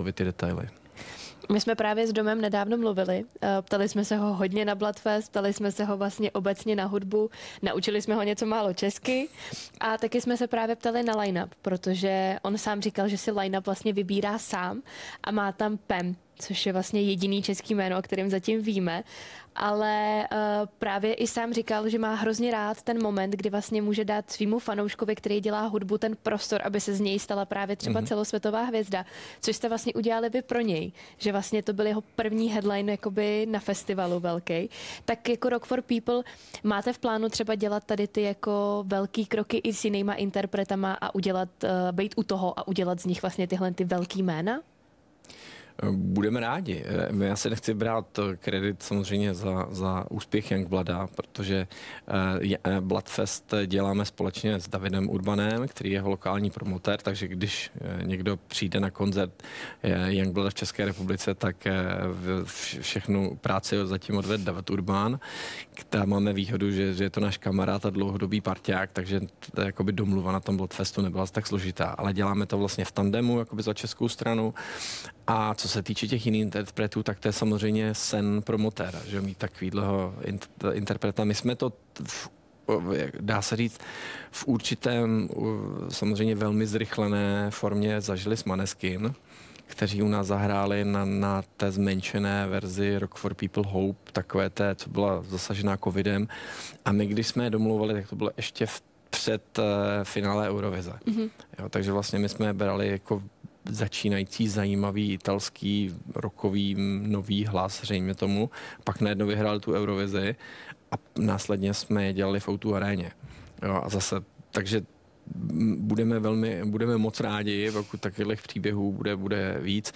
mluvit ty detaily. My jsme právě s Domem nedávno mluvili, ptali jsme se ho hodně na Bloodfest, ptali jsme se ho vlastně obecně na hudbu, naučili jsme ho něco málo česky a taky jsme se právě ptali na line-up, protože on sám říkal, že si line-up vlastně vybírá sám a má tam PEM, což je vlastně jediný český jméno, o kterém zatím víme, ale právě i sám říkal, že má hrozně rád ten moment, kdy vlastně může dát svýmu fanouškovi, který dělá hudbu, ten prostor, aby se z něj stala právě třeba celosvětová hvězda, což jste vlastně udělali vy pro něj, že vlastně to byl jeho první headline jakoby na festivalu velký. Tak jako Rock for People máte v plánu třeba dělat tady ty jako velký kroky i s jinýma interpretama a udělat, být u toho a udělat z nich vlastně tyhle ty velký jména? Budeme rádi. Já si nechci brát kredit samozřejmě za úspěch Youngblooda, protože Bloodfest děláme společně s Davidem Urbanem, který je jeho lokální promotér, takže když někdo přijde na koncert Youngblooda v České republice, tak všechnu práci zatím odvede David Urban. Tam máme výhodu, že je to náš kamarád a dlouhodobý parťák, takže jakoby domluva na tom Bloodfestu nebyla tak složitá, ale děláme to vlastně v tandemu jakoby za českou stranu. A co se týče těch jiných interpretů, tak to je samozřejmě sen promotéra, že mít takovýhleho interpreta. My jsme to, dá se říct, v určitém samozřejmě velmi zrychlené formě zažili s Maneskin, kteří u nás zahráli na té zmenšené verzi Rock for People Hope, takové té, co byla zasažená covidem. A my, když jsme je domluvali, tak to bylo ještě před finále Eurovize. Jo, takže vlastně my jsme je brali jako začínající zajímavý italský rockový nový hlas, řekněme tomu. Pak najednou vyhráli tu Eurovizi a následně jsme je dělali v O2 aréně. Jo, a zase, takže budeme moc rádi, pokud takových příběhů bude víc.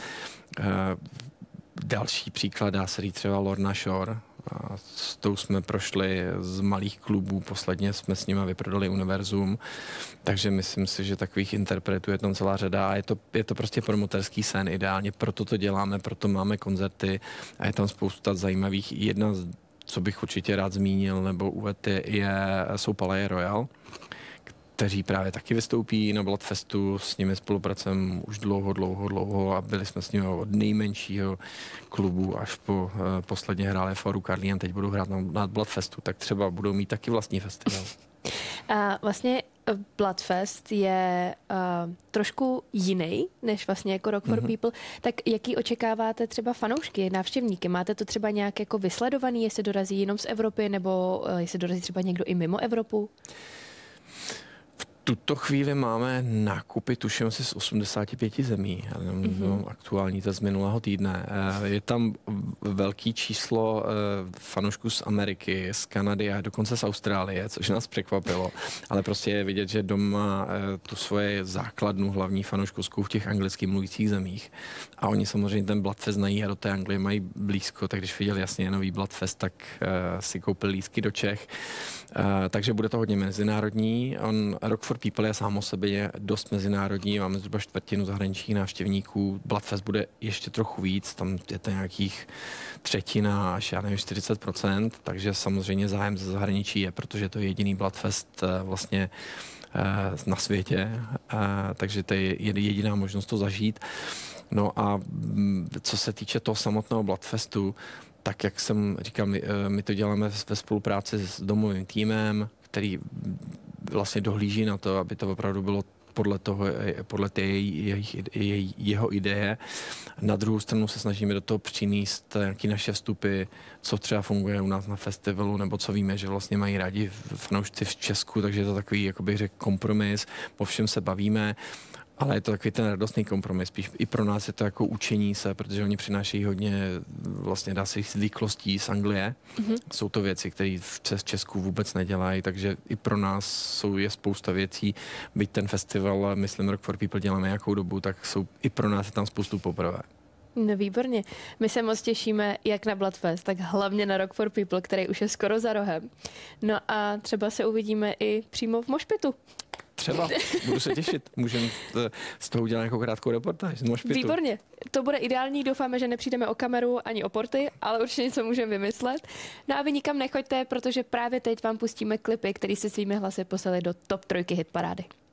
Další příklad dá se říct třeba Lorna Shore. A s tou jsme prošli z malých klubů, posledně jsme s nimi vyprodali Univerzum, takže myslím si, že takových interpretů je tam celá řada a je to prostě promoterský sen ideálně, proto to děláme, proto máme koncerty a je tam spousta zajímavých. Jedna, co bych určitě rád zmínil nebo uvedl, jsou Palais Royal, kteří právě taky vystoupí na Bloodfestu, s nimi spolupracujeme už dlouho a byli jsme s nimi od nejmenšího klubu až po posledně hráli Foru Karlín a teď budou hrát na Bloodfestu, tak třeba budou mít taky vlastní festival. A vlastně Bloodfest je trošku jiný, než vlastně jako Rock for People, tak jaký očekáváte třeba fanoušky, návštěvníky? Máte to třeba nějak jako vysledovaný, jestli dorazí jenom z Evropy, nebo jestli dorazí třeba někdo i mimo Evropu? Tuto chvíli máme nákupy, tuším asi z 85 zemí, aktuální to z minulého týdne. Je tam velký číslo fanoušků z Ameriky, z Kanady a dokonce z Austrálie, což nás překvapilo. Ale prostě je vidět, že doma tu svoje základnu hlavní fanouškovskou v těch anglicky mluvících zemích. A oni samozřejmě ten Bloodfest znají a do té Anglie mají blízko, tak když viděli jasně nový Bloodfest, tak si koupili lístky do Čech. Takže bude to hodně mezinárodní. Rock for People je sám o sobě dost mezinárodní, máme zhruba čtvrtinu zahraničních návštěvníků. Bloodfest bude ještě trochu víc, tam je to nějakých třetina až 40%, takže samozřejmě zájem ze zahraničí je, protože to je jediný Bloodfest vlastně na světě, takže to je jediná možnost to zažít. No a co se týče toho samotného Bloodfestu, tak jak jsem říkal, my to děláme ve spolupráci s domovým týmem, který vlastně dohlíží na to, aby to opravdu bylo podle jeho ideje. Na druhou stranu se snažíme do toho přinést nějaké naše vstupy, co třeba funguje u nás na festivalu, nebo co víme, že vlastně mají rádi fanoušci v Česku, takže je to takový, jako bych řekl, kompromis, po všem se bavíme. Ale je to takový ten radostný kompromis. Spíš i pro nás je to jako učení se, protože oni přinášejí hodně vlastně dá se zvyklostí z Anglie. Jsou to věci, které v Česku vůbec nedělají, takže i pro nás je spousta věcí. Byť ten festival, myslím, Rock for People děláme nějakou dobu, tak i pro nás je tam spoustu poprvé. No výborně. My se moc těšíme jak na Bloodfest, tak hlavně na Rock for People, který už je skoro za rohem. No a třeba se uvidíme i přímo v mošpitu. Třeba, budu se těšit. Můžeme z toho udělat nějakou krátkou reportáž z mošpitu. Výborně. To bude ideální. Doufáme, že nepřijdeme o kameru ani o porty, ale určitě něco můžeme vymyslet. No a vy nikam nechoďte, protože právě teď vám pustíme klipy, které se svými hlasy poslali do top 3 hitparády.